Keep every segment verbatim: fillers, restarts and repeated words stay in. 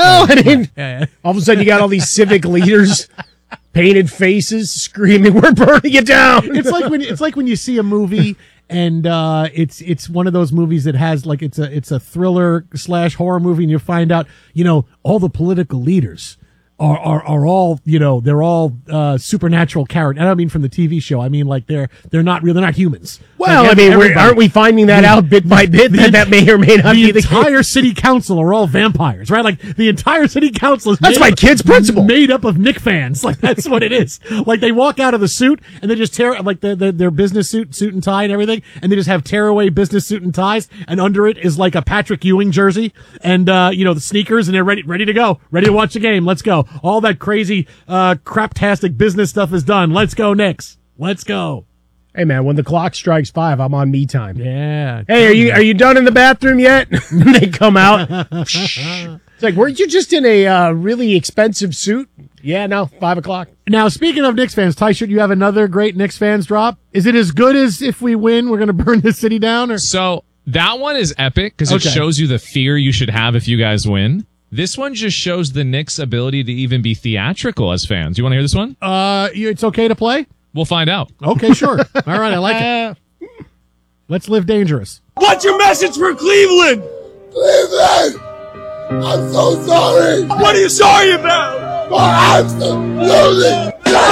Well, I mean, yeah, yeah. all of a sudden you got all these civic leaders, painted faces, screaming, "We're burning it down!" It's like when it's like when you see a movie and uh, it's it's one of those movies that has like it's a it's a thriller slash horror movie, and you find out you know all the political leaders are are, are all you know they're all uh, supernatural characters. I don't mean from the T V show. I mean like they're they're not real. They're not humans. Well, Like, I mean, we're, everybody- aren't we finding that the- out bit by bit that that may or may not the be the entire case? city council are all vampires, right? Like the entire city council is That's made my up- kid's principal. made up of Nick fans. Like that's what it is. Like they walk out of the suit and they just tear like the, the, their business suit, suit and tie and everything, and they just have tearaway business suit and ties, and under it is like a Patrick Ewing jersey and uh, you know the sneakers, and they're ready ready to go, ready to watch the game. Let's go. All that crazy uh, craptastic business stuff is done. Let's go, Knicks. Let's go. Hey, man, when the clock strikes five, I'm on me time. Yeah. Hey, are you are you done in the bathroom yet? They come out. It's like, weren't you just in a uh, really expensive suit? Yeah, no, five o'clock. Now, speaking of Knicks fans, Ty, should you have another great Knicks fans drop? Is it as good as if we win, we're going to burn the city down? Or So that one is epic because Okay. it shows you the fear you should have if you guys win. This one just shows the Knicks' ability to even be theatrical as fans. You want to hear this one? uh, you- it's okay to play? We'll find out. Okay, sure. All right, I like it. Let's live dangerous. What's your message for Cleveland? Cleveland! I'm so sorry What are you sorry about? for absolutely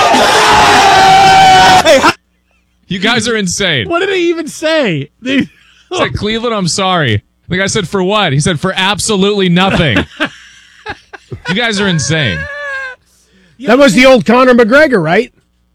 You guys are insane. What did he even say? They- He said, Cleveland, I'm sorry. The guy said, for what? He said, for absolutely nothing. You guys are insane. That was the old Conor McGregor, right?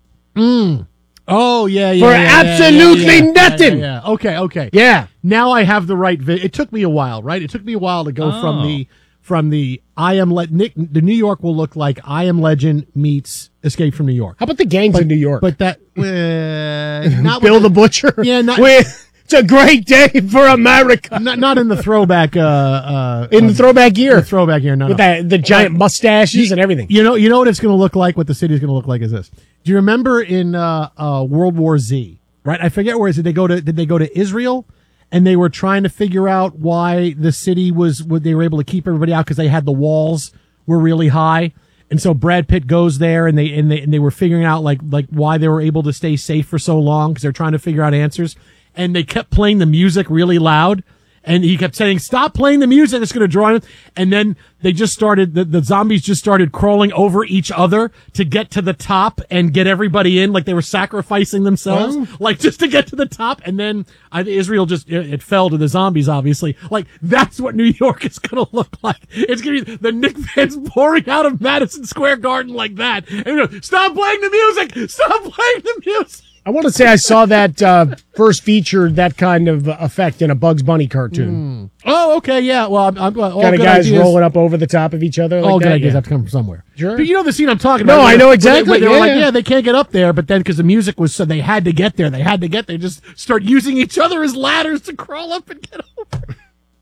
oh, yeah, yeah. For yeah, yeah, absolutely yeah, yeah, yeah, nothing. Yeah, yeah. Okay, okay. Yeah. Now I have the right. Vi- it took me a while, right? It took me a while to go from Oh. the from the I am Le- Nick. The New York will look like I Am Legend meets Escape from New York. How about the gangs in New York? But that uh, not Bill with the Butcher? Yeah, not- We- it's a great day for America. not not in the throwback. Uh, uh, In the throwback the year. throwback here. No, With no. that, the giant mustaches and everything. You know, you know what it's going to look like. What the city is going to look like is this. Do you remember in uh, uh, World War Z? Right, I forget where is it. They go to did they go to Israel, and they were trying to figure out why the city was. What they were able to keep everybody out because they had the walls were really high, and so Brad Pitt goes there, and they and they and they were figuring out like like why they were able to stay safe for so long because they're trying to figure out answers, and they kept playing the music really loud. And he kept saying, stop playing the music. It's going to draw in. And then they just started, the, the zombies just started crawling over each other to get to the top and get everybody in. Like they were sacrificing themselves, Oh. like just to get to the top. And then I, Israel just, it, it fell to the zombies, obviously. Like that's what New York is going to look like. It's going to be the Knicks fans pouring out of Madison Square Garden like that. And you know, stop playing the music. Stop playing the music. I want to say I saw that uh, first feature, that kind of effect in a Bugs Bunny cartoon. Oh, okay. Yeah. Well, I'm, I'm all Kind of good guys ideas. rolling up over the top of each other. Like All good that. ideas Yeah. have to come from somewhere. Sure. But you know the scene I'm talking No, about. I where- know where exactly. They, where they were Yeah, like, yeah. yeah, they can't get up there, but then because the music was so they had to get there, they had to get there. Just start using each other as ladders to crawl up and get over.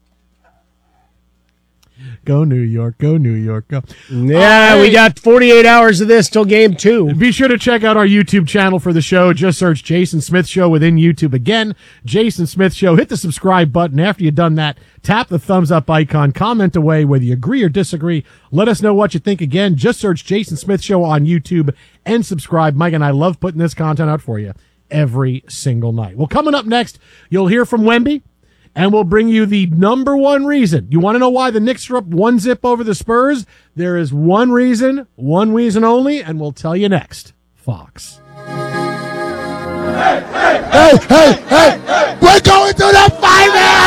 Go New York, go New York, go. Yeah, All we right. got forty-eight hours of this till game two. Be sure to check out our YouTube channel for the show. Just search Jason Smith Show within YouTube. Again, Jason Smith Show. Hit the subscribe button. After you've done that, tap the thumbs up icon. Comment away whether you agree or disagree. Let us know what you think. Again, just search Jason Smith Show on YouTube and subscribe. Mike and I love putting this content out for you every single night. Well, coming up next, you'll hear from Wemby. And we'll bring you the number one reason. You want to know why the Knicks are up one zip over the Spurs? There is one reason, one reason only, and we'll tell you next. Fox. Hey, hey, hey! We're going to the final!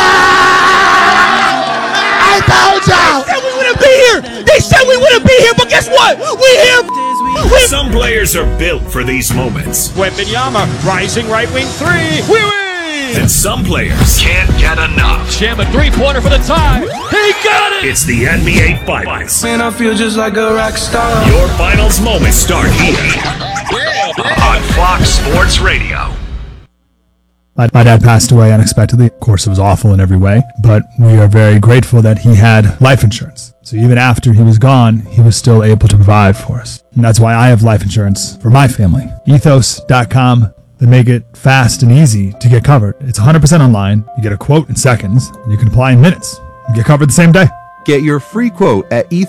I told y'all! They said we wouldn't be here. They said we wouldn't be here, but guess what? We here. We Some players are built for these moments, Wembanyama, rising right wing three. We win. and some players can't get enough. Jam a three-pointer for the tie. He got it. It's the N B A Finals. Man, I feel just like a rock star. Your finals moments start here on Fox Sports Radio. My, my dad passed away unexpectedly. Of course, it was awful in every way, but we are very grateful that he had life insurance. So even after he was gone, he was still able to provide for us. And that's why I have life insurance for my family. Ethos dot com. They make it fast and easy to get covered. It's one hundred percent online. You get a quote in seconds, and you can apply in minutes. You get covered the same day. Get your free quote at